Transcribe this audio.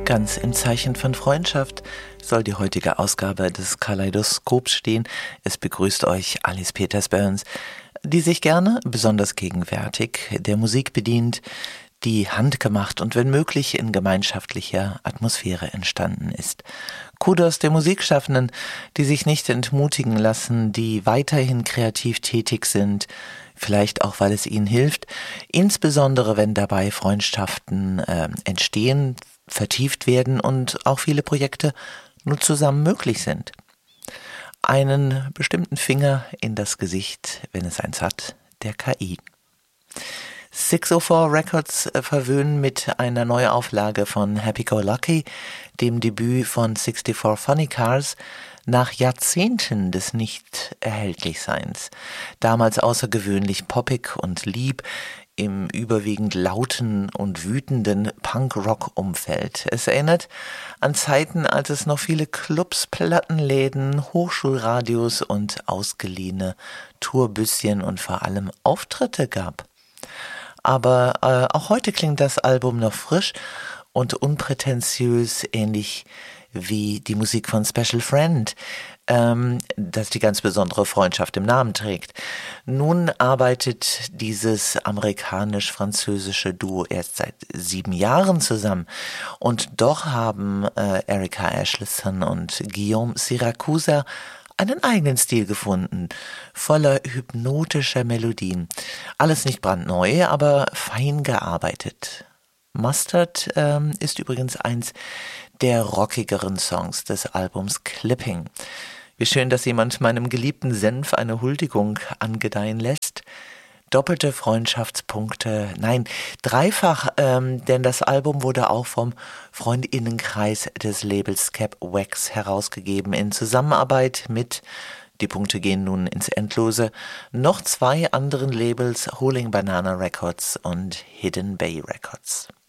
Ganz im Zeichen von Freundschaft soll die heutige Ausgabe des Kaleidoskops stehen. Es begrüßt euch Alice Peters-Burns, die sich gerne, besonders gegenwärtig, der Musik bedient, die handgemacht und wenn möglich in gemeinschaftlicher Atmosphäre entstanden ist. Kudos der Musikschaffenden, die sich nicht entmutigen lassen, die weiterhin kreativ tätig sind, vielleicht auch, weil es ihnen hilft, insbesondere wenn dabei Freundschaften entstehen, vertieft werden und auch viele Projekte nur zusammen möglich sind. Einen bestimmten Finger in das Gesicht, wenn es eins hat, der KI. 604 Records verwöhnen mit einer Neuauflage von Happy Go Lucky, dem Debüt von 64 Funny Cars, nach Jahrzehnten des Nicht-Erhältlichseins. Damals außergewöhnlich poppig und lieb, im überwiegend lauten und wütenden Punk-Rock-Umfeld. Es erinnert an Zeiten, als es noch viele Clubs, Plattenläden, Hochschulradios und ausgeliehene Tourbüsschen und vor allem Auftritte gab. Aber auch heute klingt das Album noch frisch und unprätentiös, ähnlich wie die Musik von Special Friend, das die ganz besondere Freundschaft im Namen trägt. Nun arbeitet dieses amerikanisch-französische Duo erst seit 7 Jahren zusammen und doch haben Erika Ashleson und Guillaume Siracusa einen eigenen Stil gefunden, voller hypnotischer Melodien. Alles nicht brandneu, aber fein gearbeitet. Mustard ist übrigens eins der rockigeren Songs des Albums Clipping. Wie schön, dass jemand meinem geliebten Senf eine Huldigung angedeihen lässt. Doppelte Freundschaftspunkte, nein, dreifach, denn das Album wurde auch vom Freundinnenkreis des Labels Cap Wax herausgegeben in Zusammenarbeit mit, die Punkte gehen nun ins Endlose, noch 2 anderen Labels, Howling Banana Records und Hidden Bay Records.